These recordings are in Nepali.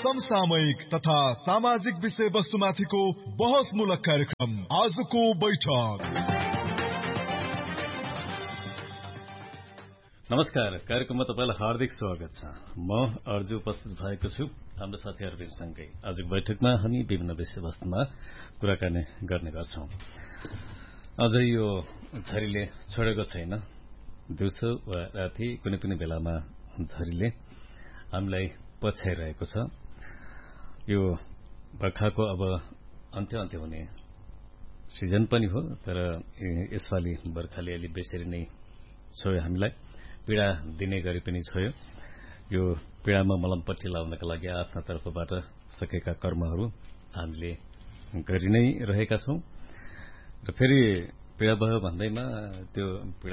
समसामयिक तथा सामाजिक विषय वस्तुमाथिको बहसमूलक कार्यक्रम आजको बैठक। नमस्कार, कार्यक्रममा तपाईलाई हार्दिक स्वागत छ। म अर्जु उपस्थित भएको छु हाम्रो साथीहरु सँगै। आजको बैठकमा हामी विभिन्न विषयवस्तुमा कुराकानी गर्ने गर्छौं। अझै यो झरीले छोडेको छैन। दिउँसो वा राति कुनै पनि बेलामा झरीले हामीलाई पछ्याइरहेको छ। यो बर्खाको अब अन्त्य हुने सिजन पनि हो, तर यसपालि बर्खाले अलि बेसरी नै छोयो हामीलाई, पीडा दिने गरी पनि छोयो। यो पीडामा मलमपट्टी लाउनका लागि आफ्ना तर्फबाट सकेका कर्महरू हामीले गरि नै रहेका छौं। र फेरि पीडा भयो भन्दैमा त्यो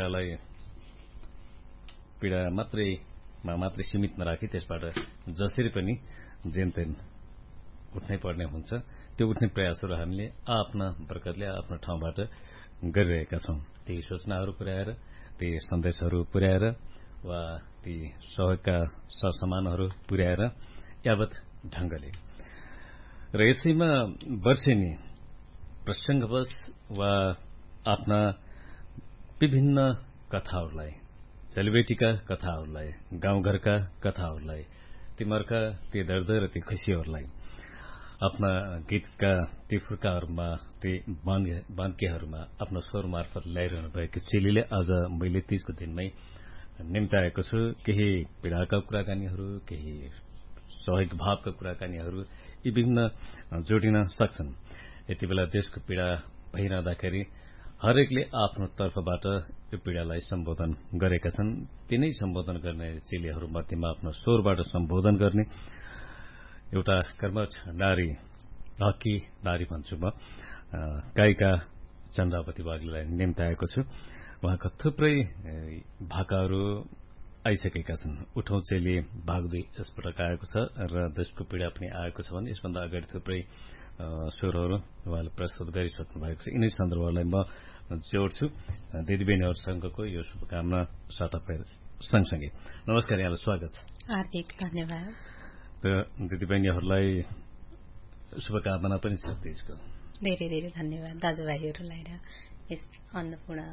पीडा मात्रै सीमित नराखी त्यसबाट जसरी पनि जेनतेन उठ्नै पर्ने हुन्छ। त्यो उठ्ने प्रयासहरू हामीले आफ्ना बरकतले आफ्नो ठाउँबाट गरिरहेका छौं। ती सूचनाहरू पुर्याएर, ती सन्देशहरू पुर्याएर वा ती सहयोगका सरसामानहरू पुर्याएर यावत ढंगले। र यसैमा वर्षेनी प्रसंगवश वा आफ्ना विभिन्न कथाहरूलाई, चेलीबेटीका कथाहरूलाई, गाउँघरका कथाहरूलाई, ती मर्का, ती दर्द र ती खुशीहरूलाई आफ्ना गीतका ती फुर्काहरूमा, ती बान्केहरूमा आफ्नो स्वर मार्फत ल्याइरहनु भएको चेलीले आज मैले तीजको दिनमै निम्ताएको छु। केही पीडाका कुराकानीहरू, केही सहयोग भावका कुराकानीहरू यी विभिन्न जोडिन सक्छन्। यति बेला देशको पीडा भइरहँदाखेरि हरेकले आफ्नो तर्फबाट यो पीडालाई सम्बोधन गरेका छन्। तिनै सम्बोधन गर्ने चेलीहरू मध्येमा आफ्नो स्वरबाट सम्बोधन गर्ने एउटा कर्मठ नारी, हकी नारी भन्छु म, गायिका चन्द्रावती बागलीलाई निम्ताएको छु। उहाँका थुप्रै भाकाहरू आइसकेका छन्। उठौं चेली भाग 2 यसपटक आएको छ र देशको पीडा पनि आएको छ भने यसभन्दा अगाडि थुप्रै स्वरहरू उहाँले प्रस्तुत गरिसक्नु भएको छ। यिनै सन्दर्भलाई म जोड्छु दिदीबहिनीहरूसँगको यो शुभकामना सँगसँगै। नमस्कार, यहाँलाई स्वागत छ। हार्दिक धन्यवाद। दिदीबहिनीहरूलाई शुभकामना पनि छ तीजको। धेरै धेरै धन्यवाद दाजुभाइहरूलाई र यस अन्नपूर्ण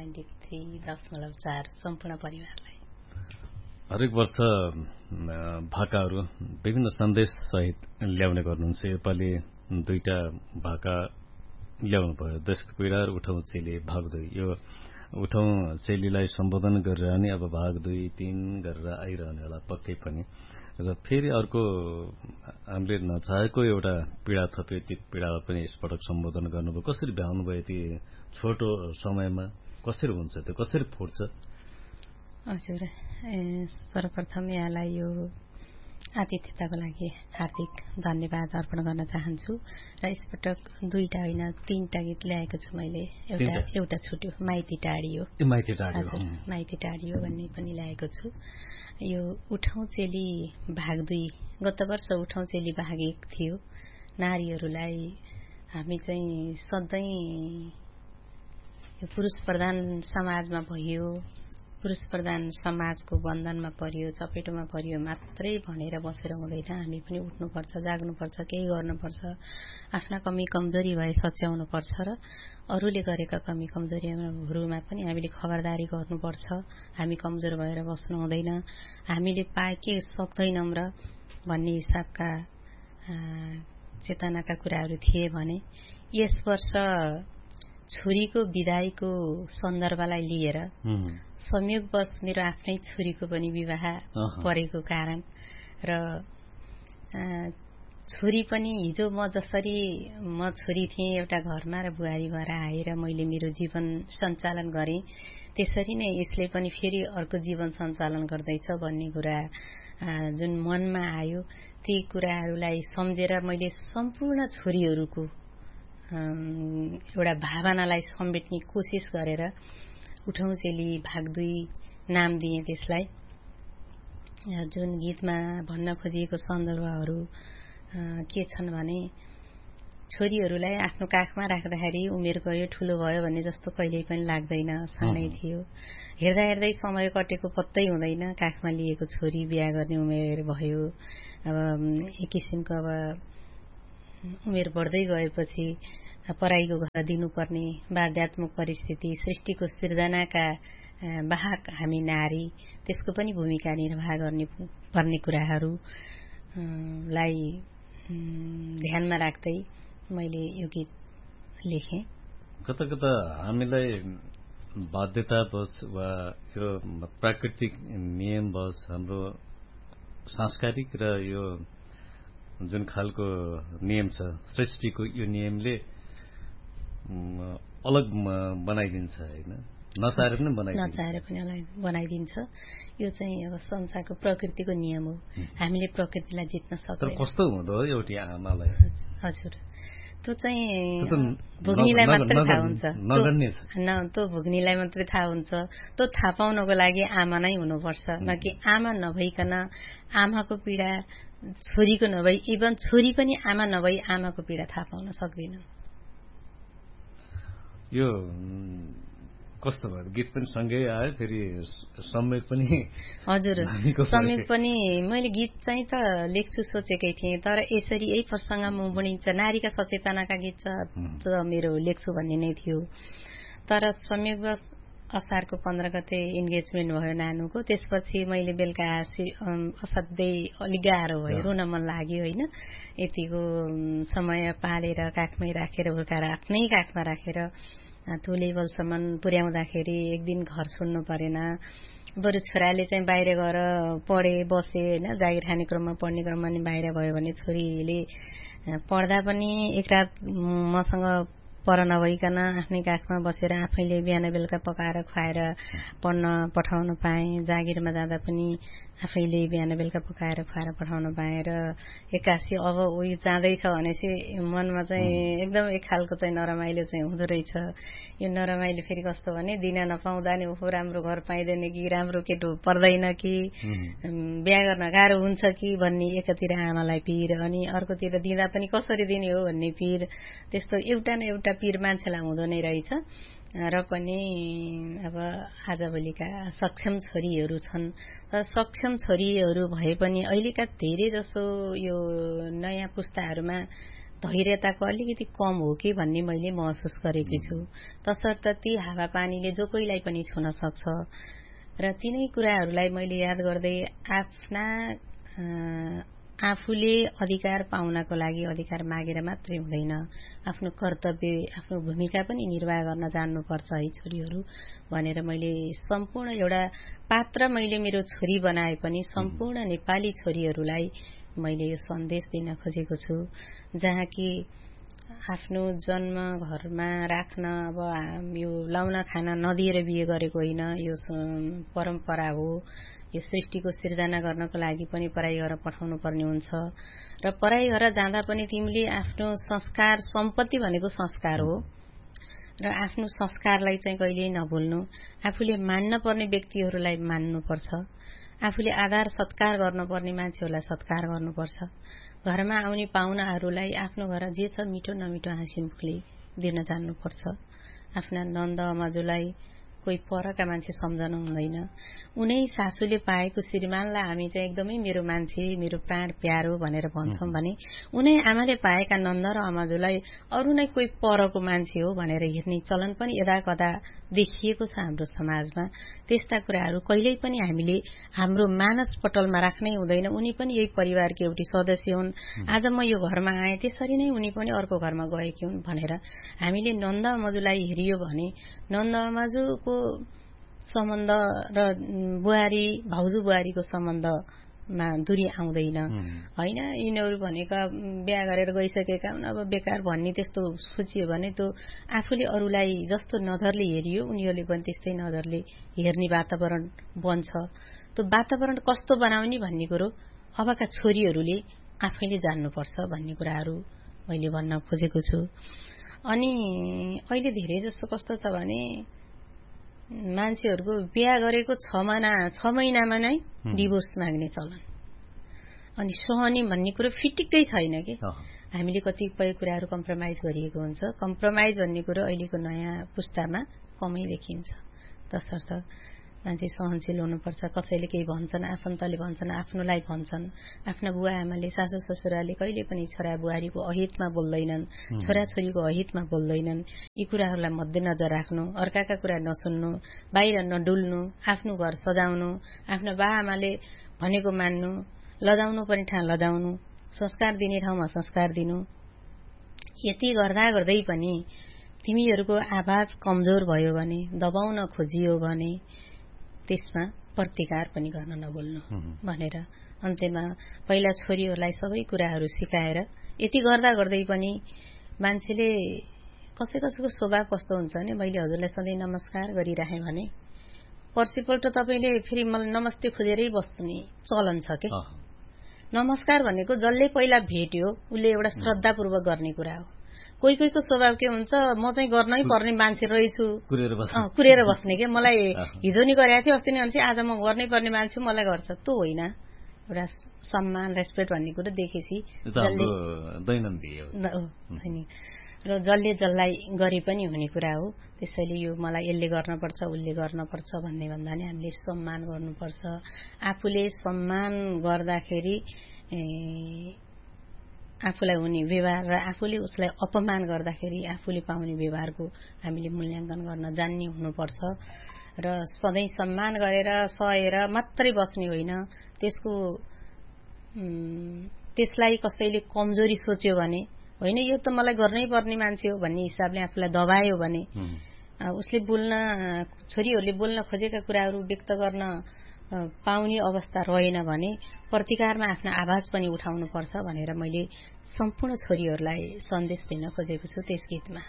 93.4 सम्पूर्ण परिवारलाई। हरेक वर्ष भाकाहरू विभिन्न सन्देश सहित ल्याउने गर्नुहुन्छ। योपालि 2टा भाका ल्याउनु भयो, देशको पीडा र उठौं चेली भाग 2। यो उठौं चेलीलाई सम्बोधन गरिरहने अब भाग 2, 3 गरेर आइरहने होला पक्कै पनि। र फेरि अर्को हामीले नचाहेको एउटा पीडा थप्यो, त्यो पीडालाई पनि यसपटक सम्बोधन गर्नुभयो। कसरी भ्याउनु भयो यति छोटो समयमा? कसरी हुन्छ त्यो, कसरी फुट्छ? हजुर, सर्वप्रथम यहाँलाई यो आतिथ्यताको लागि हार्दिक धन्यवाद अर्पण गर्न चाहन्छु। र यसपटक 2टा होइन 3टा गीत ल्याएको छु मैले। एउटा छुट्यो, माइती टाढी हो। हजुर, माइती टाढी हो भन्ने पनि ल्याएको छु। यो उठौं चेली भाग 2, गत वर्ष उठौं चेली भाग 1 थियो। नारीहरूलाई हामी चाहिँ सधैँ यो पुरुष प्रधान समाजमा भयो, पुरुष प्रधान समाजको बन्धनमा पर्यो, चपेटोमा पर्यो मात्रै भनेर बसेर हुँदैन। हामी पनि उठ्नुपर्छ, जाग्नुपर्छ, केही गर्नुपर्छ, आफ्ना कमी कमजोरी भए सच्याउनुपर्छ र अरूले गरेका कमी कमजोरीहरूमा पनि हामीले खबरदारी गर्नुपर्छ। हामी कमजोर भएर बस्नु हुँदैन। हामीले पाए के सक्दैनौं र भन्ने हिसाबका चेतनाका कुराहरू थिए भने यस वर्ष छोरीको विदाईको सन्दर्भलाई लिएर संयोगवश मेरो आफ्नै छोरीको पनि विवाह परेको कारण र छोरी पनि हिजो म जसरी छोरी थिएँ एउटा घरमा र बुहारी भएर आएर मैले मेरो जीवन सञ्चालन गरेँ, त्यसरी नै यसले पनि फेरि अर्को जीवन सञ्चालन गर्दैछ भन्ने कुरा जुन मनमा आयो, ती कुराहरूलाई सम्झेर मैले सम्पूर्ण छोरीहरूको एउटा भावनालाई समेट्ने कोसिस गरेर उठौं चेली भाग 2 नाम दिएँ त्यसलाई। जुन गीतमा भन्न खोजिएको सन्दर्भहरू के छन् भने छोरीहरूलाई आफ्नो काखमा राख्दाखेरि उमेर गयो ठूलो भयो भन्ने जस्तो कहिल्यै पनि लाग्दैन। सानै थियो, हेर्दा हेर्दै समय कटेको पत्तै हुँदैन। काखमा लिएको छोरी बिहा गर्ने उमेर भयो। अब एक किसिमको अब उमेर बढ्दै गएपछि पराईको घर दिनुपर्ने बाध्यात्मक परिस्थिति, सृष्टिको सिर्जनाका वाहक हामी नारी, त्यसको पनि भूमिका निर्वाह गर्ने पर्ने कुराहरूलाई ध्यानमा राख्दै मैले यो गीत लेखेँ। कता कता हामीलाई बाध्यतावश वा यो प्राकृतिक नियमवश हाम्रो सांस्कृतिक र यो जुन खालको नियम छ सृष्टिको, यो नियमले अलग बनाइदिन्छ होइन, नचाहेर पनि बनाइदिन्छ। यो चाहिँ अब संसारको प्रकृतिको नियम हो। हामीले प्रकृतिलाई जित्न सक्दैनौँ। तर कस्तो हुँदो हो एउटी आमालाई? हजुर, त्यो चाहिँ भोग्नीलाई मात्रै थाहा हुन्छ। त्यो भोग्नीलाई मात्रै थाहा हुन्छ। त्यो थाहा पाउनको लागि आमा नै हुनुपर्छ, न कि आमा नभइकन आमाको पीडा छोरीको नभई, इभन छोरी पनि आमा नभई आमाको पीडा थाहा पाउन सक्दैन। यो कस्तो भयो? गीत पनि सँगै आयो, फेरि सम्वेक पनि? हजुर, सम्वेक पनि मैले गीत चाहिँ त लेख्छु सोचेकै थिएँ, तर यसरी यही प्रसङ्गमा बुनिन्छ नारीका सचेतनाका गीत त मेरो लेख्छु भन्ने नै थियो। तर संयोगवश असारको 15 गते इन्गेजमेन्ट भयो नानुको। त्यसपछि मैले बेलुका असाध्यै अलिक गाह्रो भयो, रुन मन लाग्यो होइन। यतिको समय पालेर काखमै राखेर हुर्काएर आफ्नै काखमा राखेर त्यो लेभलसम्म पुर्याउँदाखेरि एक दिन घर छोड्नु परेन। बरु छोराले चाहिँ बाहिर गएर पढे बसे होइन, जागिर खाने क्रममा पढ्ने क्रममा नि बाहिर भयो भने छोरीले पढ्दा पनि एक रात मसँग पर नभइकन आफ्नै काखमा बसेर आफैले बिहान बेलुका पकाएर खुवाएर पढ्न पठाउन पाएँ। जागिरमा जाँदा पनि आफैले बिहान बेलुका पकाएर खुवाएर पठाउन पाएँ। र एक्कासी अब उयो जाँदैछ भनेपछि मनमा चाहिँ एकदम एक खालको चाहिँ नरमाइलो चाहिँ हुँदो रहेछ। यो नरमाइलो फेरि कस्तो भने दिन नपाउँदा नि ओहो राम्रो घर पाइँदैन कि, राम्रो केटो पर्दैन कि, बिहा गर्न गाह्रो हुन्छ कि भन्ने एकातिर आमालाई पिर, अनि अर्कोतिर दिँदा पनि कसरी दिने हो भन्ने पिर। त्यस्तो एउटा न एउटा पिर मान्छेलाई हुँदो नै रहेछ। र पनि अब आजभोलिका सक्षम छोरीहरू छन्, तर सक्षम छोरीहरू भए पनि अहिलेका धेरै जसो यो नयाँ पुस्ताहरूमा धैर्यताको अलिकति कम हो कि भन्ने मैले महसुस गरेकी छु। तसर्थ ती हावापानीले जो कोहीलाई पनि छुन सक्छ। र तिनै कुराहरूलाई मैले याद गर्दै आफ्ना आफूले अधिकार पाउनको लागि अधिकार मागेर मात्रै हुँदैन, आफ्नो कर्तव्य आफ्नो भूमिका पनि निर्वाह गर्न जान्नुपर्छ है छोरीहरू भनेर मैले सम्पूर्ण एउटा पात्र मैले मेरो छोरी बनाए पनि सम्पूर्ण नेपाली छोरीहरूलाई मैले यो सन्देश दिन खोजेको छु, जहाँ कि आफ्नो जन्म घरमा राख्न अब यो लाउन खान नदिएर बिहे गरेको होइन, यो परम्परा हो। यो सृष्टिको सिर्जना गर्नको लागि पनि पढाइ गरेर पठाउनु पर्ने हुन्छ। र पढाइ गरेर जाँदा पनि तिमीले आफ्नो संस्कार, सम्पत्ति भनेको संस्कार हो, र आफ्नो संस्कारलाई चाहिँ कहिल्यै नभुल्नु। आफूले मान्न पर्ने व्यक्तिहरूलाई मान्नुपर्छ, आफूले आदर सत्कार गर्नुपर्ने मान्छेहरूलाई सत्कार गर्नुपर्छ। घरमा आउने पाहुनाहरूलाई आफ्नो घर जे छ मिठो नमिठो हाँसी मुखले दिन जान्नुपर्छ। आफ्ना नन्द अमाजुलाई कोही परका मान्छे सम्झनु हुँदैन। उनै सासूले पाएको श्रीमानलाई हामी चाहिँ एकदमै मेरो मान्छे, मेरो प्राण प्यारो भनेर भन्छौं भने उनै आमाले पाएका नन्द र अमाजुलाई अरू नै कोही परको मान्छे हो भनेर हेर्ने चलन पनि यदाकदा देखिएको छ हाम्रो समाजमा। त्यस्ता कुराहरू कहिल्यै पनि हामीले हाम्रो मानस पटलमा राख्नै हुँदैन। उनी पनि यही परिवारकी एउटी सदस्य हुन्। आज म यो घरमा आएँ त्यसरी नै उनी पनि अर्को घरमा गएकी हुन् भनेर हामीले नन्द अमाजुलाई हेरियो भने नन्द अमाजुको सम्बन्ध र बुहारी भाउजू बुहारीको सम्बन्धमा दूरी आउँदैन हैन। यिनीहरू भनेका बिहा गरेर गइसकेका हुन्, अब बेकार भन्ने त्यस्तो सोचियो भने त्यो आफूले अरूलाई जस्तो नजरले हेरियो उनीहरूले पनि त्यस्तै नजरले हेर्ने वातावरण बन्छ। त्यो वातावरण कस्तो बनाउने भन्ने कुरो अबका छोरीहरूले आफैले जान्नुपर्छ भन्ने कुराहरू मैले भन्न खोजेको छु। अनि अहिले धेरै जस्तो कस्तो छ भने मान्छेहरूको बिहा गरेको 6 महिनामा नै डिभोर्स माग्ने चलन। अनि सहने भन्ने कुरो फिटिक्कै छैन कि हामीले कतिपय कुराहरू कम्प्रोमाइज गरिएको हुन्छ। कम्प्रोमाइज भन्ने कुरो अहिलेको नयाँ पुस्तामा कमै देखिन्छ। तसर्थ मान्छे सहनशील हुनुपर्छ। कसैले केही भन्छन्, आफन्तले भन्छन्, आफ्नोलाई भन्छन्, आफ्ना बुवा आमाले, सासू ससुराले कहिले पनि छोरा बुहारीको अहितमा बोल्दैनन्, छोराछोरीको अहितमा बोल्दैनन्। यी कुराहरूलाई मध्यनजर राख्नु, अर्काका कुरा नसुन्नु, बाहिर नडुल्नु, आफ्नो घर सजाउनु, आफ्ना बा आमाले भनेको मान्नु, लजाउनु पर्ने ठाउँ लजाउनु, संस्कार दिने ठाउँमा संस्कार दिनु। यति गर्दा गर्दै पनि तिमीहरूको आवाज कमजोर भयो भने, दबाउन खोजियो भने त्यसमा प्रतिकार पनि गर्न नभुल्नु भनेर अन्त्यमा पहिला छोरीहरूलाई सबै कुराहरू सिकाएर, यति गर्दा गर्दै पनि मान्छेले कसैको स्वभाव कस्तो हुन्छ भने, मैले हजुरलाई सधैँ नमस्कार गरिराखेँ भने पर्सिपल्ट तपाईँले फेरि मलाई नमस्ते खोजेरै बस्ने चलन छ के। नमस्कार भनेको जसले पहिला भेट्यो उसले एउटा श्रद्धापूर्वक गर्ने कुरा हो। कोहीको स्वभाव के हुन्छ, म चाहिँ गर्नै पर्ने मान्छे रहेछु, कुरेर बस्ने के, मलाई हिजो नि गरेको थियो, अस्ति नै भनेपछि आज म गर्नै पर्ने मान्छे, मलाई गर्छ। त्यो होइन। एउटा सम्मान, रेस्पेक्ट भन्ने कुरो देखेपछि र जसले जसलाई गरे पनि हुने कुरा हो। त्यसैले यो मलाई यसले गर्नुपर्छ, उसले गर्नुपर्छ भन्ने भन्दा नि हामीले सम्मान गर्नुपर्छ। आफूले सम्मान गर्दाखेरि आफूलाई हुने व्यवहार र आफूले उसलाई अपमान गर्दाखेरि आफूले पाउने व्यवहारको हामीले मूल्याङ्कन गर्न जान्ने हुनुपर्छ। र सधैँ सम्मान गरेर सहेर मात्रै बस्ने होइन, त्यसलाई कसैले कमजोरी सोच्यो भने, होइन यो त मलाई गर्नै पर्ने मान्छे हो भन्ने हिसाबले आफूलाई दबायो भने, उसले छोरीहरूले बोल्न खोजेका कुराहरू व्यक्त गर्न पाउने अवस्था रहेन भने प्रतिकारमा आफ्नो आवाज पनि उठाउनुपर्छ भनेर मैले सम्पूर्ण छोरीहरूलाई सन्देश दिन खोजेको छु त्यस गीतमा।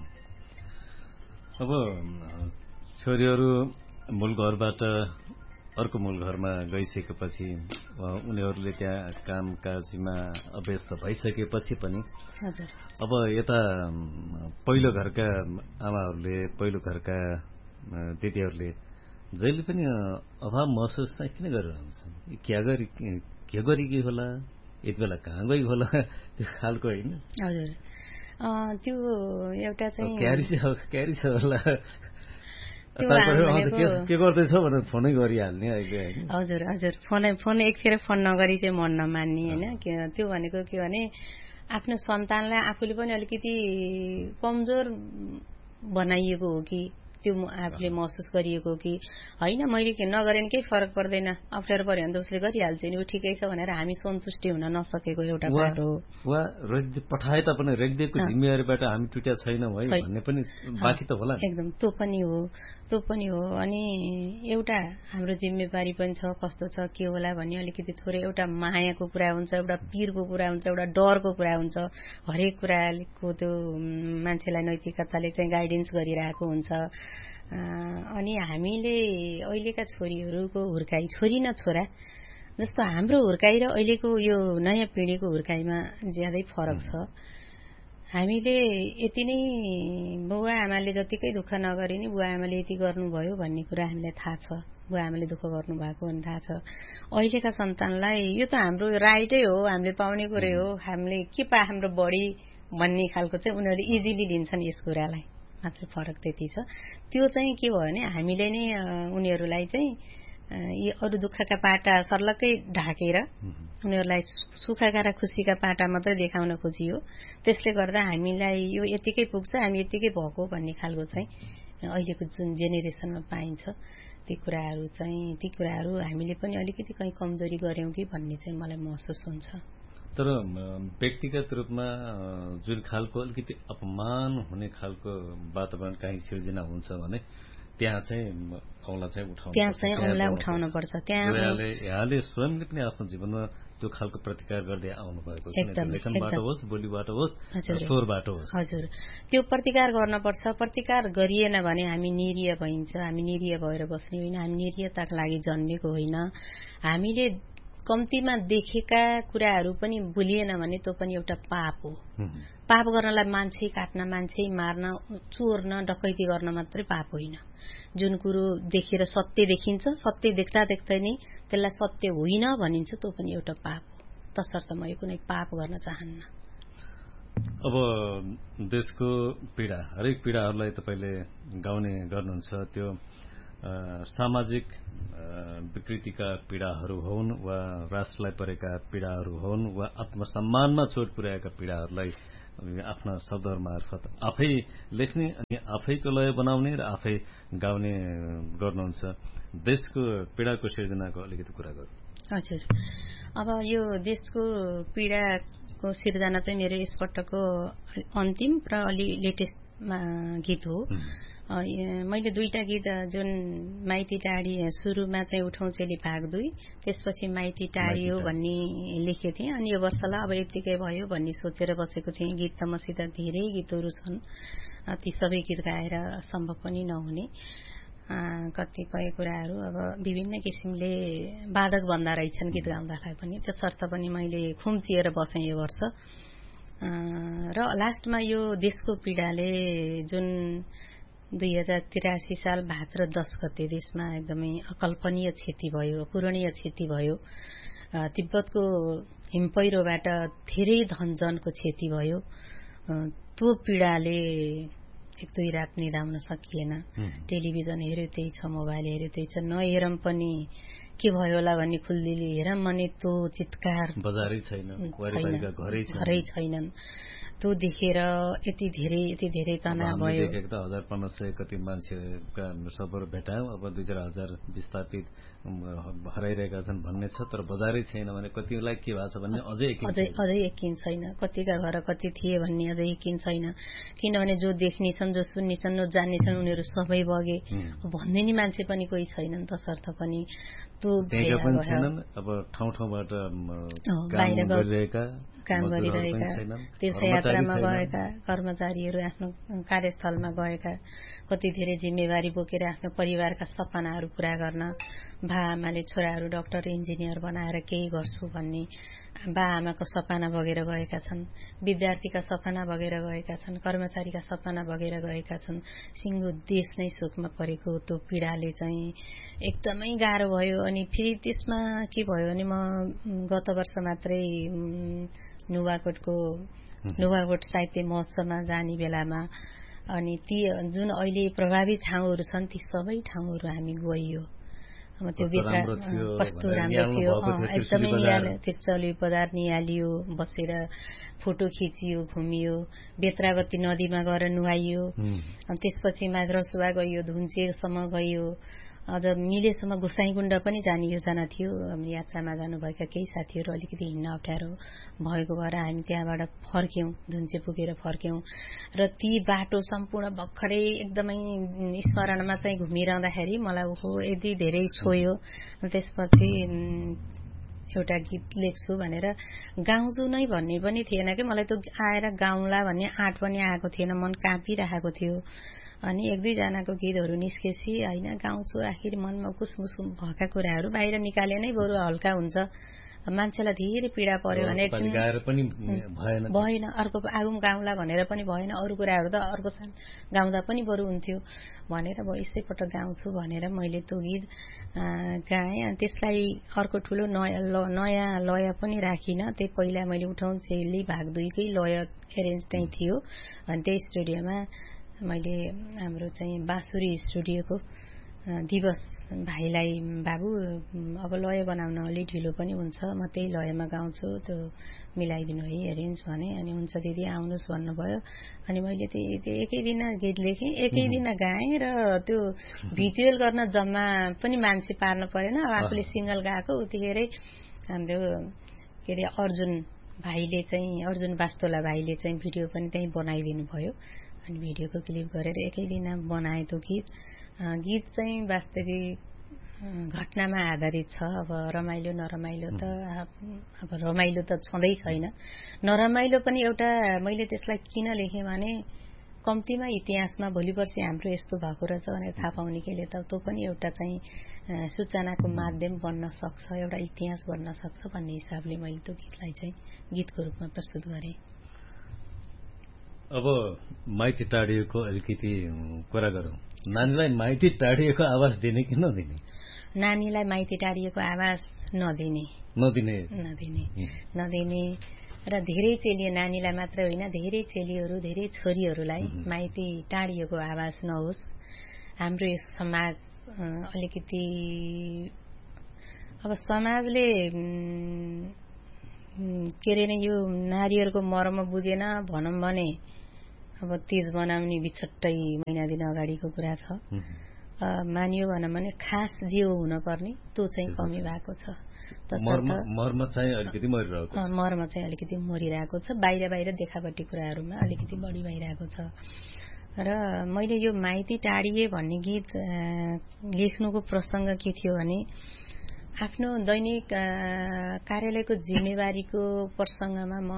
अब छोरीहरू मूल घरबाट अर्को मूल घरमा गइसकेपछि उनीहरूले त्यहाँ कामकाजमा अभ्यस्त भइसकेपछि पनि अब यता पहिलो घरका आमाहरूले, पहिलो घरका दिदीहरूले जहिले पनि अभाव महसुस चाहिँ किन गरिरहन्छन्? के गरेकी होला, यति बेला कहाँ गई होला, त्यो खालको होइन। हजुर, त्यो एउटा चाहिँ क्यारी छ होला, के गर्दैछ भनेर फोनै गरिहाल्ने अहिले होइन। हजुर हजुर, फोन एकफेर फोन नगरी चाहिँ मन नमान्ने होइन। त्यो भनेको के भने, आफ्नो सन्तानलाई आफूले पनि अलिकति कमजोर बनाइएको हो कि त्यो आफूले महसुस गरिएको कि होइन, मैले नगरे नि केही फरक पर्दैन, अप्ठ्यारो पर्यो भने त उसले गरिहाल्छ नि, ऊ ठिकै छ भनेर हामी सन्तुष्टि हुन नसकेको एउटा बाटो हो। वा पठाए तापनि रेखदेखको जिम्मेवारीबाट हामी टुट्या छैनौँ है भन्ने पनि बाँकी त होला। एकदम त्यो पनि हो। अनि एउटा हाम्रो जिम्मेवारी पनि छ, कस्तो छ के होला भन्ने अलिकति थोरै एउटा मायाको कुरा हुन्छ, एउटा पीरको कुरा हुन्छ, एउटा डरको कुरा हुन्छ। हरेक कुराको त्यो मान्छेलाई नैतिकताले चाहिँ गाइडेन्स गरिरहेको हुन्छ। अनि हामीले अहिलेका छोरीहरूको हुर्काई, छोरी न छोरा जस्तो हाम्रो हुर्काई र अहिलेको यो नयाँ पिँढीको हुर्काईमा ज्यादै फरक छ। हामीले यति नै बुवा आमाले जतिकै दुःख नगरे नि बुवा आमाले यति गर्नुभयो भन्ने कुरा हामीलाई थाहा छ, बुवा आमाले दुःख गर्नु भएको भन्ने थाहा छ। अहिलेका सन्तानलाई यो त हाम्रो राइटै हो, हामीले पाउने कुरै हो, हामीले के हाम्रो बढी भन्ने खालको चाहिँ उनीहरूले इजिली लिन्छन् यस कुरालाई, मात्र फरक त्यति छ। त्यो चाहिँ के भयो भने हामीले नै उनीहरूलाई चाहिँ यी अरू दुःखका पाटा सर्लक्कै ढाकेर उनीहरूलाई सुखका र खुसीका पाटा मात्रै देखाउन खोजियो। त्यसले गर्दा हामीलाई यो यतिकै पुग्छ, हामी यतिकै भएको भन्ने खालको चाहिँ अहिलेको जुन जेनेरेसनमा पाइन्छ ती कुराहरू हामीले पनि अलिकति कहीँ कमजोरी गर्यौं कि भन्ने चाहिँ मलाई महसुस हुन्छ। तर व्यक्तिगत रूपमा जुन खालको अलिकति अपमान हुने खालको वातावरण कहीँ सिर्जना हुन्छ भने त्यहाँ चाहिँ औँला उठाउनु पर्छ। यहाँले स्वयंले पनि आफ्नो जीवनमा त्यो खालको प्रतिकार गर्दै आउनु भएको छ, लेखनबाट होस्, बोलीबाट होस्, स्वरबाट होस्। हजुर, त्यो प्रतिकार गर्नुपर्छ। प्रतिकार गरिएन भने हामी निरीह भइन्छ, हामी निरीह भएर बस्ने होइन, हामी निरीहताको लागि जन्मेको होइन। हामीले कम्तीमा देखेका कुराहरू पनि भुलिएन भने त्यो पनि एउटा पाप हो। पाप गर्नलाई मान्छे काट्न, मान्छे मार्न, चोर्न, डकैती गर्न मात्रै पाप होइन। जुन कुरो देखेर सत्य देखिन्छ, सत्य देख्दा देख्दै नै त्यसलाई सत्य होइन भनिन्छ, त्यो पनि एउटा पाप हो। तसर्थ म यो कुनै पाप गर्न चाहन्न। अब देशको पीडा, हरेक पीडाहरूलाई तपाईँले गाउने गर्नुहुन्छ। त्यो सामाजिक विकृतिका पीडाहरू हुन् वा राष्ट्रलाई परेका पीडाहरू हुन् वा आत्मसम्मानमा चोट पुर्याएका पीडाहरूलाई आफ्ना शब्दहरू मार्फत आफै लेख्ने अनि आफैको लय बनाउने र आफै गाउने गर्नुहुन्छ। देशको पीडाको सिर्जनाको अलिकति कुरा गरौँ। हजुर, अब यो देशको पीडाको सिर्जना चाहिँ मेरो यसपटकको अन्तिम र अलि लेटेस्टमा गीत हो। मैले दुईटा गीत, जुन माइती टाढी सुरुमा चाहिँ उठौं चेली भाग 2, त्यसपछि माइती टाढियो भन्ने लेखेको थिएँ। अनि यो वर्षलाई अब यतिकै भयो भन्ने सोचेर बसेको थिएँ। गीत त मसित धेरै गीतहरू छन्, ती सबै गीत गाएर सम्भव पनि नहुने कतिपय कुराहरू अब विभिन्न किसिमले बाधक बन्दा रहेछन् गीत गाउँदाखेरि पनि। त्यसर्थ पनि मैले खुम्चिएर बसेँ यो वर्ष। र लास्टमा यो देशको पीडाले जुन 2083 साल भाद्र 10 गते देशमा एकदमै अकल्पनीय क्षति भयो, अपूरणीय क्षति भयो। तिब्बतको हिमपैह्रोबाट धेरै धनजनको क्षति भयो। त्यो पीडाले 1-2 रात निदाउन सकिएन। टेलिभिजन हेर्यो त्यही छ, मोबाइल हेर्यो त्यही छ, नहेरम पनि के भयो होला भन्ने खुल्दीले हेरम भने त्यो चित्कार बजारै छैन, घरै छैनन्। त्यो देखेर यति धेरै तनाव भयो। देखेको त 1500 कति मान्छेका सबहरू भेटायौं। अब 2-4 हजार विस्थापित हराइरहेका छन् भन्ने छ, तर बजारै छैन भने कतिलाई के भएको छ भन्ने अझै यकिन छैन। कतिका घर कति थिए भन्ने अझै यकिन छैन। किनभने जो देख्ने छन्, जो सुन्ने छन्, जो जान्ने छन्, उनीहरू सबै बगे। भन्ने नि मान्छे पनि कोही छैनन्। तसर्थ पनि त्यो पनि छैनन्। अब ठाउँबाट काम गरिरहेका तीर्थयात्रामा गएका कर्मचारीहरू, आफ्नो कार्यस्थलमा गएका, कति धेरै जिम्मेवारी बोकेर आफ्नो परिवारका सपनाहरू पूरा गर्न, बा-आमाले छोराहरू डाक्टर इन्जिनियर बनाएर केही गर्छु भन्ने बा-आमाको सपना बगेर गएका छन्, विद्यार्थीका सपना बगेर गएका छन्, कर्मचारीका सपना बगेर गएका छन्। सिङ्गो देश नै शोकमा परेको त्यो पीडाले चाहिँ एकदमै गाह्रो भयो। अनि फेरि त्यसमा के भयो भने, म गत वर्ष मात्रै नुवाकोट साहित्य महोत्सवमा जाने बेलामा अनि ती जुन अहिले प्रभावित ठाउँहरू छन्, ती सबै ठाउँहरू हामी गइयो। अब त्यो कस्तो राम्रो थियो, एकदमै निहाल्यो। त्रिचौली बजार निहालियो, बसेर फोटो खिचियो, घुमियो, बेत्रावती नदीमा गएर नुहाइयो। अनि त्यसपछि माद्रसुवा गइयो, धुन्चेसम्म गइयो, अझ मिलेसम्म गोसाईकुण्ड पनि जाने योजना थियो। यात्रामा जानुभएका केही साथीहरू अलिकति हिँड्न अप्ठ्यारो भएको भएर हामी त्यहाँबाट फर्क्यौं, धुन्चे पुगेर फर्क्यौं। र ती बाटो सम्पूर्ण भर्खरै एकदमै स्मरणमा चाहिँ घुमिरहँदाखेरि मलाई यति धेरै छोयो। त्यसपछि एउटा गीत लेख्छु भनेर गाउँछु नै भन्ने पनि थिएन कि मलाई। त्यो आएर गाउँला भन्ने आँट पनि आएको थिएन, मन काँपिरहेको थियो। अनि 1-2 जनाको गीतहरू निस्केपछि होइन गाउँछु, आखिर मनमा कुसमुस भएका कुराहरू बाहिर निकाले नै बरु हल्का हुन्छ। मान्छेलाई धेरै पीडा पर्यो भने एकछिन भएन, अर्को आगुम गाउँला भनेर पनि भएन, अरू कुराहरू त अर्को साल गाउँदा पनि बरु हुन्थ्यो भनेर यसैपटक गाउँछु भनेर मैले त्यो गीत गाएँ। अनि त्यसलाई अर्को ठुलो नयाँ लय पनि राखिनँ। त्यही पहिला मैले उठौं चेली भाग 2 कै लय एरेन्ज त्यही थियो। अनि त्यही स्टुडियोमा मैले हाम्रो चाहिँ बाँसुरी स्टुडियोको दिवस भाइलाई, बाबु अब लय बनाउन अलि ढिलो पनि हुन्छ, म त्यही लयमा गाउँछु, त्यो मिलाइदिनु है एरेन्ज भने। अनि हुन्छ दिदी आउनुहोस् भन्नुभयो। अनि मैले त्यही एकै दिन गीत लेखेँ, एकै दिन गाएँ। र त्यो भिजुअल गर्न जम्मा पनि मान्छे पार्न परेन, आफूले सिंगल गाएको। उतिखेरै हाम्रो के अरे अर्जुन बास्तोला भाइले चाहिँ भिडियो पनि त्यही बनाइदिनु भयो। अनि भिडियोको क्लिप गरेर एकै दिन बनाए त्यो गीत चाहिँ वास्तविक घटनामा आधारित छ। अब रमाइलो नरमाइलो त अब रमाइलो त छँदै छैन, नरमाइलो पनि एउटा। मैले त्यसलाई किन लेखेँ भने कम्तीमा इतिहासमा भोलि पर्सि हाम्रो यस्तो भएको रहेछ भनेर थाहा पाउने केले त त्यो पनि एउटा चाहिँ सूचनाको माध्यम बन्न सक्छ, एउटा इतिहास बन्न सक्छ भन्ने हिसाबले मैले त्यो गीतलाई चाहिँ गीतको रूपमा प्रस्तुत गरेँ। अब माइती टाढिएको अलिकति कुरा गरौँ। नानीलाई माइती टाढिएको आवाज दिने कि नदिने? नानीलाई माइती टाढिएको आवास नदिने र धेरै चेली नानीलाई मात्र होइन धेरै चेलीहरू धेरै छोरीहरूलाई माइती टाढिएको आवास नहोस्। हाम्रो यो समाज अलिकति अब समाजले के अरे नै यो नारीहरूको मर्म बुझेन भनौँ भने अब तीज बनाउने बिछट्टै महिना दिन अगाडिको कुरा छ। मानियो भनौँ भने खास जिउ हुनुपर्ने त्यो चाहिँ कमी भएको छ। मर्म चाहिँ अलिकति मरिरहेको छ। बाहिर देखापट्टि कुराहरूमा अलिकति बढी भइरहेको छ। र मैले यो माइती टाढिए भन्ने गीत लेख्नुको प्रसंग के थियो भने आफ्नो दैनिक कार्यालयको जिम्मेवारीको प्रसंगमा म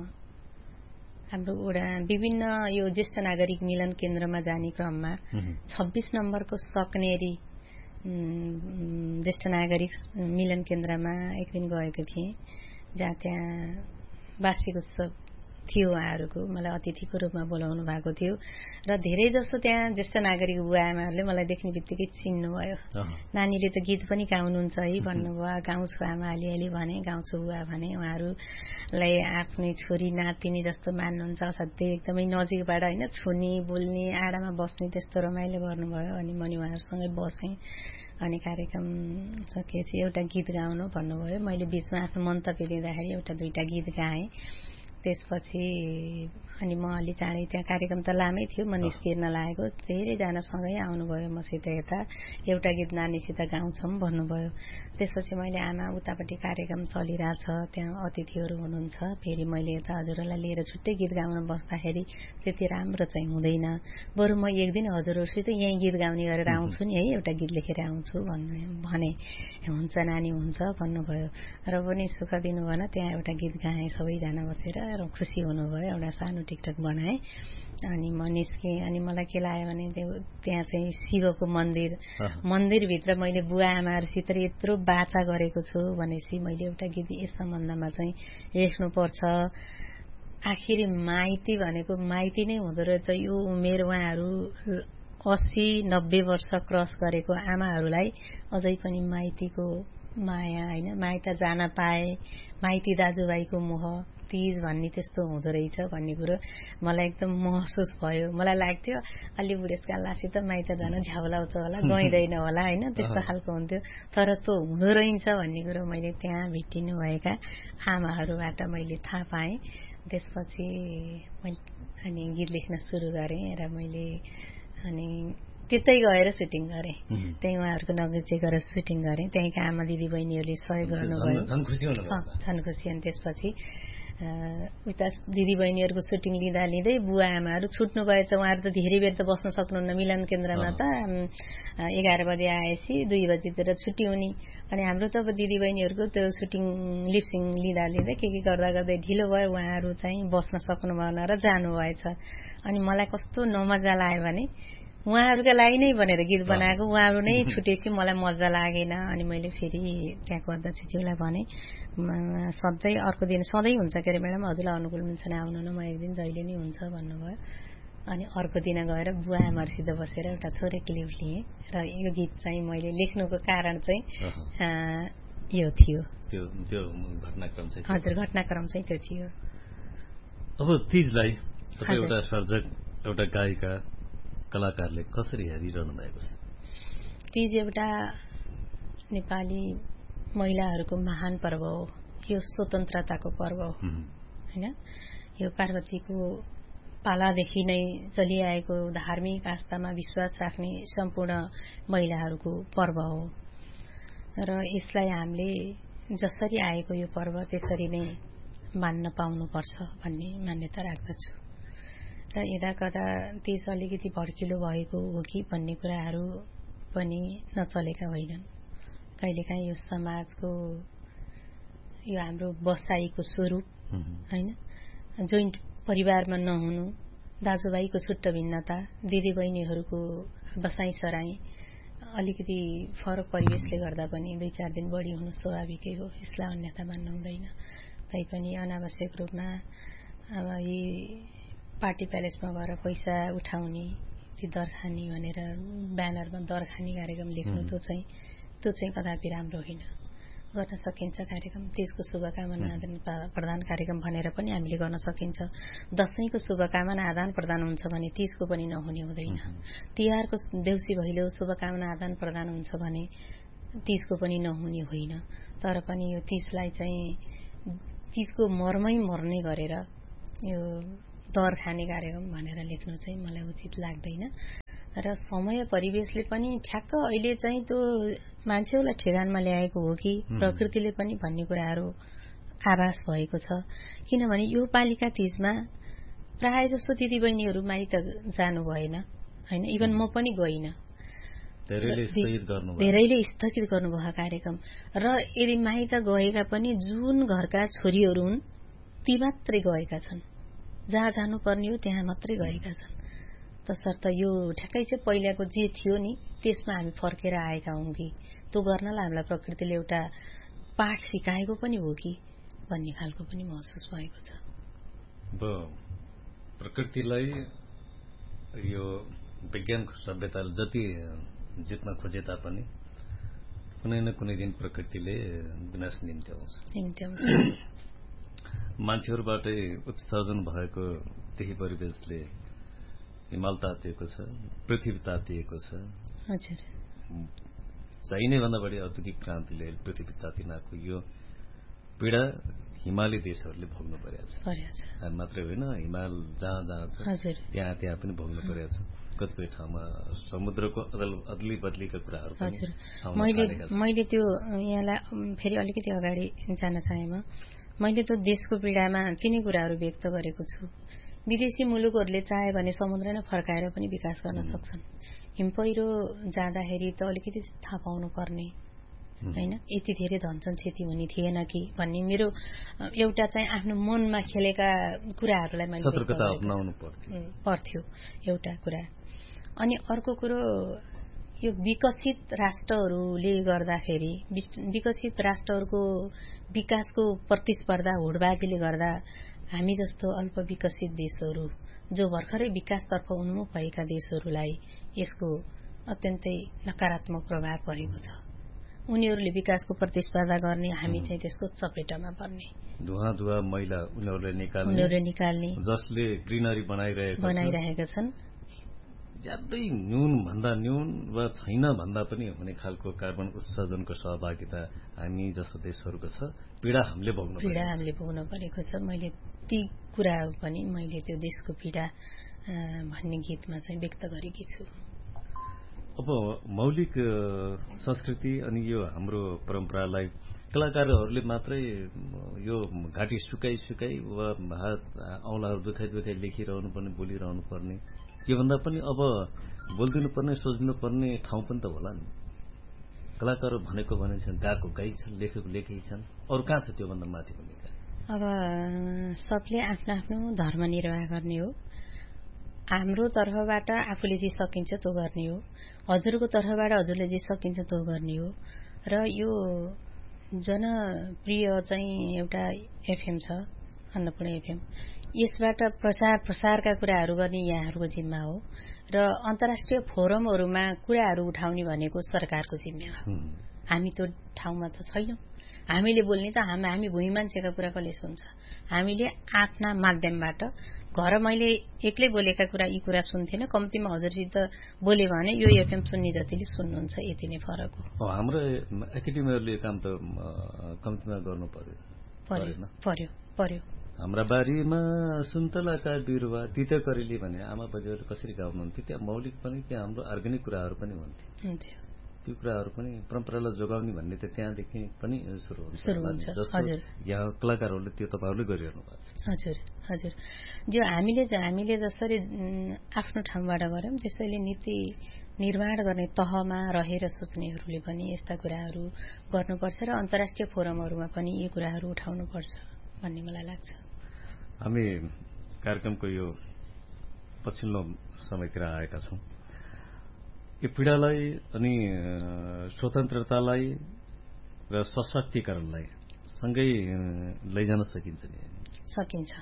हाम्रो विभिन्न यो ज्येष्ठ नागरिक मिलन केन्द्रमा जाने क्रममा 26 नम्बरको सकनेरी ज्येष्ठ नागरिक मिलन केन्द्रमा एक दिन गएको थिएँ, जहाँ त्यहाँ वार्षिक उत्सव थियो। उहाँहरूको मलाई अतिथिको रूपमा बोलाउनु भएको थियो र धेरै जसो त्यहाँ ज्येष्ठ नागरिक बुवा आमाहरूले मलाई देख्ने बित्तिकै चिन्नुभयो। नानीले त गीत पनि गाउनुहुन्छ है भन्नुभयो। गाउँछु आमा अलिअलि भने, गाउँछु बुवा भने। उहाँहरूलाई आफ्नै छोरी नातिनी जस्तो मान्नुहुन्छ। असाध्यै एकदमै नजिकबाट होइन, छुने बोल्ने आडामा बस्ने त्यस्तो रमाइलो गर्नुभयो। अनि मैले उहाँहरूसँगै बसेँ। अनि कार्यक्रम सकिएपछि एउटा गीत गाउनु भन्नुभयो। मैले बीचमा आफ्नो मन्तव्य दिँदाखेरि एउटा दुईटा गीत गाएँ। त्यसपछि अनि म अलि चाँडै त्यहाँ कार्यक्रम त लामै थियो, म निस्किन लागेको। धेरैजना सँगै आउनुभयो मसित। यता एउटा गीत नानीसित गाउँछौँ भन्नुभयो। त्यसपछि मैले आमा उतापट्टि कार्यक्रम चलिरहेछ, त्यहाँ अतिथिहरू हुनुहुन्छ, फेरि मैले यता हजुरहरूलाई लिएर छुट्टै गीत गाउन बस्दाखेरि त्यति राम्रो चाहिँ हुँदैन, बरु म एक दिन हजुरहरूसित यहीँ गीत गाउने गरेर आउँछु नि है, एउटा गीत लेखेर आउँछु भने हुन्छ नानी हुन्छ भन्नुभयो। र पनि सुख दिनु भएन, त्यहाँ एउटा गीत गाएँ सबैजना बसेर र खुसी हुनुभयो। एउटा सानो टिकटक बनाएँ। अनि म निस्केँ। अनि मलाई के लाग्यो भने त्यहाँ चाहिँ शिवको मन्दिरभित्र मैले बुवा आमाहरूसित यत्रो बाचा गरेको छु भनेपछि मैले एउटा गीत यस सम्बन्धमा चाहिँ लेख्नुपर्छ। आखिरी माइती भनेको माइती नै हुँदो रहेछ। यो उमेर उहाँहरू 80-90 वर्ष क्रस गरेको आमाहरूलाई अझै पनि माइतीको माया होइन, माइत जान पाए, माइती दाजुभाइको मोह, तीज भन्ने त्यस्तो हुँदो रहेछ भन्ने कुरो मलाई एकदम महसुस भयो। मलाई लाग्थ्यो अलि बुढेसकालसित माइत जान झ्याउलाउँछ होला, गइँदैन होला होइन, त्यस्तो खालको हुन्थ्यो। तर त्यो हुँदो रहेछ भन्ने कुरो मैले त्यहाँ भेटिनु भएका आमाहरूबाट मैले थाहा पाएँ। त्यसपछि मैले अनि गीत लेख्न सुरु गरेँ र मैले अनि त्यतै गएर सुटिङ गरेँ। त्यही उहाँहरूको नजिकै गएर सुटिङ गरेँ। त्यहीँका आमा दिदी बहिनीहरूले सहयोग गर्नुभयो। झन् खुसी। अनि त्यसपछि उता दिदी बहिनीहरूको सुटिङ लिँदै बुवा आमाहरू छुट्नु भएछ। उहाँहरू त धेरै बेर त बस्न सक्नुहुन्न मिलन केन्द्रमा। त 11 बजे आएपछि 2 बजीतिर छुट्टी हुने। अनि हाम्रो त अब दिदी बहिनीहरूको त्यो सुटिङ लिपसिङ लिँदै के गर्दै ढिलो भयो। उहाँहरू चाहिँ बस्न सक्नु भएन र जानु भएछ। अनि मलाई कस्तो नमजा लाग्यो भने उहाँहरूका लागि नै भनेर गीत बनाएको, उहाँहरू नै छुटेपछि मलाई मजा लागेन। अनि मैले फेरि त्यहाँको अध्यक्षज्यूलाई भने सधैँ अर्को दिन सधैँ हुन्छ के अरे म्याडम, हजुरलाई अनुकूल मिल्छ नि आउनु न, म एक दिन जहिले नै हुन्छ भन्नुभयो। अनि अर्को दिन गएर बुवा आमाहरूसित बसेर एउटा थोरै क्लिप लिएँ र यो गीत चाहिँ मैले लेख्नुको कारण चाहिँ यो थियो। त्यो घटनाक्रम चाहिँ हजुर, घटनाक्रम चाहिँ त्यो थियो। अब तीजलाई एउटा सर्जक, एउटा गायिका, कलाकारले कसरी हेरिरहनु भएको छ? तीज एउटा नेपाली महिलाहरूको महान पर्व हो। यो स्वतन्त्रताको पर्व हो होइन। यो पार्वतीको पालादेखि नै चलिआएको धार्मिक आस्थामा विश्वास राख्ने सम्पूर्ण महिलाहरूको पर्व हो र यसलाई हामीले जसरी आएको यो पर्व त्यसरी नै मान्न पाउनुपर्छ भन्ने मान्यता राख्दछु। र यदा कदा तीज अलिकति भड्किलो भएको हो कि भन्ने कुराहरू पनि नचलेका होइनन्। कहिलेकाहीँ यो समाजको यो हाम्रो बसाइको स्वरूप होइन, जोइन्ट परिवारमा नहुनु, दाजुभाइको छुट्ट भिन्नता, दिदीबहिनीहरूको बसाइ सराई अलिकति फरक परिवेशले गर्दा पनि 2-4 दिन बढी हुनु स्वाभाविकै हो। यसलाई अन्यथा मान्न हुँदैन। तैपनि अनावश्यक रूपमा अब यी पार्टी प्यालेसमा गएर पैसा उठाउने, ती दरखानी भनेर ब्यानरमा दरखानी कार्यक्रम लेख्नु, त्यो चाहिँ त्यो चाहिँ कदापि राम्रो होइन। गर्न सकिन्छ कार्यक्रम, त्यसको शुभकामना आदान प्रदान कार्यक्रम भनेर पनि हामीले गर्न सकिन्छ। दशैंको शुभकामना आदान प्रदान हुन्छ भने तीजको पनि नहुने हुँदैन। तिहारको देउसी भैलो शुभकामना आदान प्रदान हुन्छ भने तीजको पनि नहुने होइन। तर पनि यो तीजलाई चाहिँ तीजको मर्मै मर्ने गरेर यो दर खाने कार्यक्रम भनेर लेख्नु चाहिँ मलाई उचित लाग्दैन। र समय परिवेशले पनि ठ्याक्क अहिले चाहिँ त्यो मान्छेहरूलाई ठेगानमा ल्याएको हो कि प्रकृतिले पनि भन्ने कुराहरू आभास भएको छ। किनभने यो पालिका तीजमा प्राय जसो दिदीबहिनीहरू माइत जानु भएन हैन, इभन म पनि गइन। धेरैले स्थगित गर्नुभयो कार्यक्रम। र यदि माइत गएका पनि जुन घरका छोरीहरू हुन् ती मात्रै गएका छन्, जहाँ जानुपर्ने हो त्यहाँ मात्रै गएका छन्। तसर्थ यो ठ्याक्कै चाहिँ पहिलाको जे थियो नि त्यसमा हामी फर्केर आएका हौं कि त्यो गर्नलाई हामीलाई प्रकृतिले एउटा पाठ सिकाएको पनि हो कि भन्ने खालको पनि महसुस भएको छ। प्रकृतिलाई यो विज्ञानको सभ्यताले जति जित्न खोजे तापनि कुनै न कुनै दिन प्रकृतिले विनाश निम्ति आउँछ। मान्छेहरूबाटै उत्सर्जन भएको त्यही परिवेशले हिमाल तातिएको छ, पृथ्वी तातिएको छ। चाहिने भन्दा बढी औद्योगिक क्रान्तिले पृथ्वी तातिनको यो पीड़ा हिमाली देशहरूले भोग्नु परेको छ। हामी मात्रै होइन, हिमाल जहाँ जहाँ छ त्यहाँ पनि भोग्नु परेको छ। कतिपय ठाउँमा समुद्रको अदली बदलीका कुराहरू पनि मैले त्यो यहाँलाई फेरि अलिकति अगाडि जान चाहेमा मैले त्यो देशको पीडामा तिनै कुराहरू व्यक्त गरेको छु। विदेशी मुलुकहरूले चाहे भने समुद्र नै फर्काएर पनि विकास गर्न सक्छन्। हिमपहिरो जाँदाखेरि त अलिकति थाहा पाउनु पर्ने हैन, यति धेरै धनजन क्षति हुने थिएन कि भन्ने मेरो एउटा चाहिँ आफ्नो मनमा खेलेका कुराहरूलाई मैले सतर्कता अपनाउनु पर्थ्यो एउटा कुरा। अनि अर्को कुरो यो विकसित राष्ट्रहरूले गर्दाखेरि विकसित राष्ट्रहरूको विकासको प्रतिस्पर्धा हुडबाजीले गर्दा हामी जस्तो अल्प विकसित देशहरू जो भर्खरै विकासतर्फ उन्मुख भएका देशहरूलाई यसको अत्यन्तै नकारात्मक प्रभाव परेको छ। उनीहरूले विकासको प्रतिस्पर्धा गर्ने, हामी चाहिँ त्यसको चपेटामा पर्ने। धुवा मैला उनीहरूले निकाल्ने जसले ग्रिनरी बनाइरहेका छन्। ज्यादै न्यून भन्दा न्यून वा छैन भन्दा पनि हुने खालको कार्बन उत्सर्जनको सहभागिता हामी जस्तो देशहरूको छ। पीड़ा हामीले भोग्न परेको छ। मैले ती कुरा पनि मैले त्यो देशको पीड़ा भन्ने गीतमा चाहिँ व्यक्त गरेकी छु। अब मौलिक संस्कृति अनि यो हाम्रो परम्परालाई कलाकारहरूले मात्रै यो घाँटी सुकाई वा हात औँलाहरू दुखाइ लेखिरहनु पर्ने, बोलिरहनु पर्ने, योभन्दा पनि अब बोलिदिनु पर्ने, सोच्नु पर्ने ठाउँ पनि त होला नि। कलाकार भनेको गाएको गाई छन्, लेखेको लेखै छन्, अरू कहाँ छ त्योभन्दा माथि पनि? अब सबले आफ्नो आफ्नो धर्म निर्वाह गर्ने हो। हाम्रो तर्फबाट आफूले जे सकिन्छ त्यो गर्ने हो, हजुरको तर्फबाट हजुरले जे सकिन्छ त्यो गर्ने हो। र यो जनप्रिय चाहिँ एउटा एफएम छ, अन्नपूर्ण एफएम, यसबाट प्रसारका कुराहरू गर्ने यहाँहरूको जिम्मा हो। र अन्तर्राष्ट्रिय फोरमहरूमा कुराहरू उठाउने भनेको सरकारको जिम्मा हो। हामी त्यो ठाउँमा त छैनौं। हामीले बोल्ने त हामी भूमि मान्छेका कुरा कसले सुन्छ? हामीले आफ्ना माध्यमबाट घर मैले एक्लै बोलेका कुरा यी कुरा सुन्थेन, कम्तीमा हजुरसित बोले भने यो एफएम सुन्ने जतिले सुन्नुहुन्छ, यति नै फरक हो। हाम्रो एकाडेमीहरूले काम त कम्तीमा गर्नु पर्यो। हाम्रा बारीमा सुन्तलाका बिरुवा तिते करेली भने आमा बाजेहरूले कसरी गाउनुहुन्थ्यो, त्यहाँ मौलिक पनि त्यहाँ हाम्रो अर्ग्यानिक कुराहरू पनि हुन्थ्यो। त्यो कुराहरू पनि परम्परालाई जोगाउने भन्ने त त्यहाँदेखि पनि सुरु हुन्छ। जस्तो यहाँ कलाकारहरूले त्यो तपाईँहरूले गरिरहनु भएको छ। हजुर जो हामीले जसरी आफ्नो ठाउँबाट गर्यौं त्यसैले नीति निर्माण गर्ने तहमा रहेर सोच्नेहरूले पनि यस्ता कुराहरू गर्नुपर्छ र अन्तर्राष्ट्रिय फोरमहरूमा पनि यी कुराहरू उठाउनुपर्छ भन्ने मलाई लाग्छ। हामी कार्यक्रमको यो पछिल्लो समयतिर आएका छौं। यो पीडालाई अनि स्वतन्त्रतालाई र सशक्तिकरणलाई सँगै लैजान सकिन्छ नि? सकिन्छ।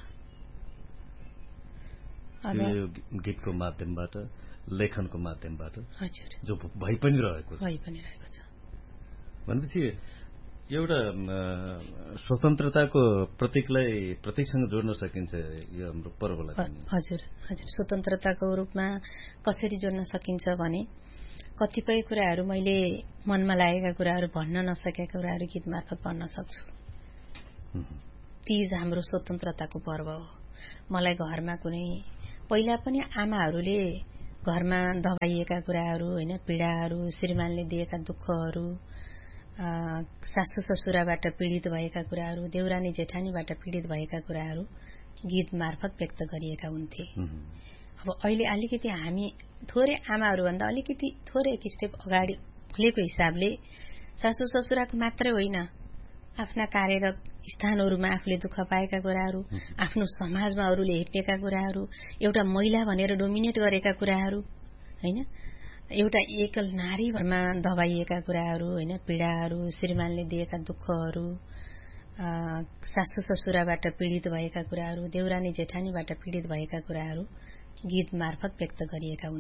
यो गीतको माध्यमबाट, लेखनको माध्यमबाट हजुर जो भइ पनि रहेको छ। भनेपछि एउटा स्वतन्त्रताको प्रतीकसँग जोड्न सकिन्छ यो हाम्रो पर्वलाई। हजुर हजुर, स्वतन्त्रताको रूपमा कसरी जोड्न सकिन्छ भने कतिपय कुराहरू मैले मनमा लागेका कुराहरू भन्न नसकेका कुराहरू गीत मार्फत भन्न सक्छु। तीज हाम्रो स्वतन्त्रताको पर्व हो। मलाई घरमा कुनै पहिला पनि आमाहरूले घरमा दबाइएका कुराहरू होइन, पीडाहरू, श्रीमानले दिएका दुःखहरू, सासु ससुराबाट पीडित भएका कुराहरू, देउरानी जेठानीबाट पीडित भएका कुराहरू गीत मार्फत व्यक्त गरिएका हुन्थे। अब अहिले अलिकति हामी थोरै आमाहरूभन्दा अलिकति थोरै एक स्टेप अगाडि खुलेको हिसाबले सासु ससुराको मात्रै होइन, आफ्ना कार्यरत स्थानहरूमा आफूले दुःख पाएका कुराहरू, आफ्नो समाजमा अरूले हेपेका कुराहरू, एउटा महिला भनेर डोमिनेट गरेका कुराहरू होइन, एउटा एकल नारी भरमा दबाइएका कुराहरू होइन, पीडाहरू, श्रीमानले दिएका दुःखहरू, सासु ससुराबाट पीडित भएका कुराहरू, देउरानी जेठानीबाट पीडित भएका कुराहरू गीत मार्फत व्यक्त गरिएका हुन्।